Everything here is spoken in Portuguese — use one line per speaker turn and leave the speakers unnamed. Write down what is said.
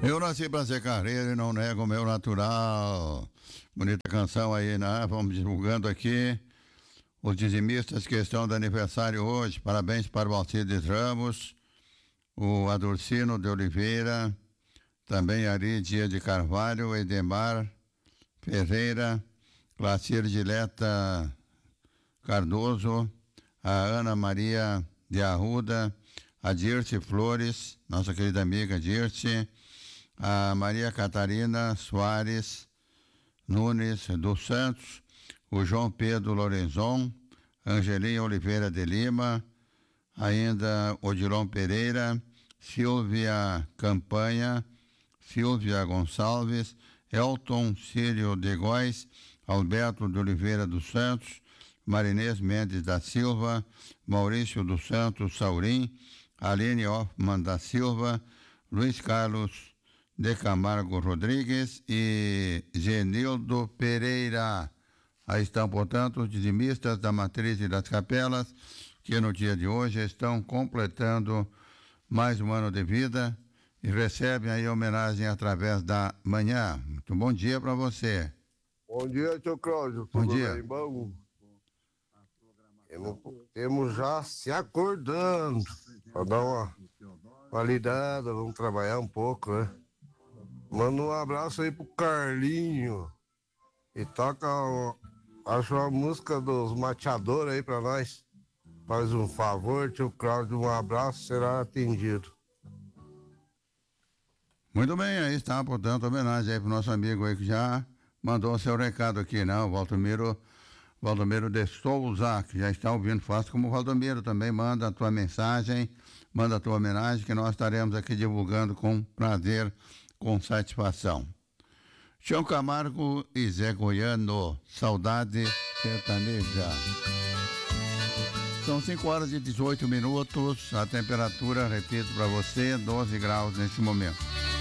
Eu nasci pra ser carreiro e não nego o meu natural. Bonita canção aí, né? Vamos divulgando aqui. Os dizimistas que estão de aniversário hoje. Parabéns para o Alcides Ramos, o Adorcino de Oliveira, também Ari Dia de Carvalho, Edemar Ferreira, Glacir Dileta Cardoso, a Ana Maria de Arruda, a Dirce Flores, nossa querida amiga Dirce, a Maria Catarina Soares Nunes dos Santos, o João Pedro Lorenzon, Angelinha Oliveira de Lima, ainda Odilon Pereira, Silvia Campanha, Silvia Gonçalves, Elton Círio de Góes, Alberto de Oliveira dos Santos, Marinês Mendes da Silva, Maurício dos Santos Saurim, Aline Hoffman da Silva, Luiz Carlos de Camargo Rodrigues e Genildo Pereira. Aí estão, portanto, os dizimistas da Matriz e das Capelas, que no dia de hoje estão completando mais um ano de vida e recebem aí homenagem através da manhã. Muito bom dia para você.
Bom dia, tio Cláudio.
Bom
Tudo
dia.
bem, bom? Temos já se acordando para dar uma validada, vamos trabalhar um pouco, né? Manda um abraço aí pro Carlinho e toca, acho uma música dos mateadores aí pra nós. Faz um favor, tio Cláudio, um abraço, será atendido.
Muito bem, aí está, portanto, homenagem aí pro nosso amigo aí que já mandou o seu recado aqui, né? O Valdomiro de Souza, que já está ouvindo, faça como o Valdomiro também, manda a tua mensagem, manda a tua homenagem, que nós estaremos aqui divulgando com prazer, com satisfação. João Camargo e Zé Goiano, Saudade Sertaneja. São 5h18, a temperatura, repito para você, 12 graus nesse momento.